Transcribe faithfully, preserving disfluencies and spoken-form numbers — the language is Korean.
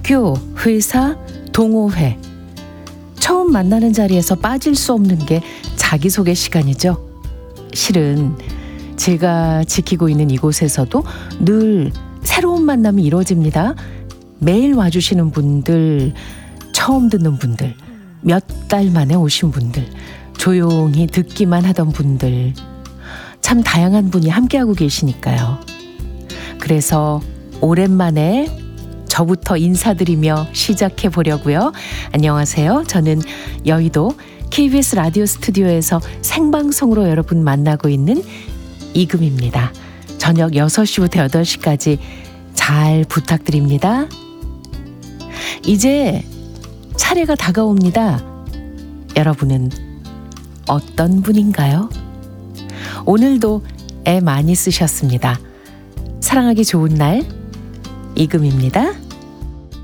학교, 회사, 동호회. 처음 만나는 자리에서 빠질 수 없는 게 자기소개 시간이죠. 실은 제가 지키고 있는 이곳에서도 늘 새로운 만남이 이루어집니다. 매일 와주시는 분들, 처음 듣는 분들, 몇 달 만에 오신 분들, 조용히 듣기만 하던 분들, 참 다양한 분이 함께하고 계시니까요. 그래서 오랜만에 저부터 인사드리며 시작해 보려고요. 안녕하세요. 저는 여의도 케이비에스 라디오 스튜디오에서 생방송으로 여러분 만나고 있는 이금입니다. 저녁 여섯 시부터 여덟 시까지 잘 부탁드립니다. 이제 차례가 다가옵니다. 여러분은 어떤 분인가요? 오늘도 애 많이 쓰셨습니다. 사랑하기 좋은 날 이금입니다.